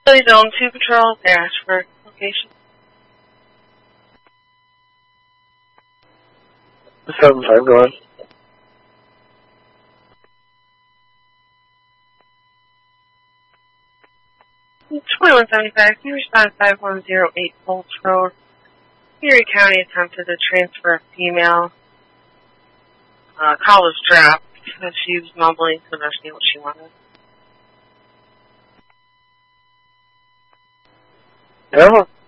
Billy Dome 2 Patrol, they asked for location. 7-5, go on. In 2175, can you respond 5108 Bolts Road? Erie County attempted to transfer a female. Call was dropped because she was mumbling to understand what she wanted. Yeah.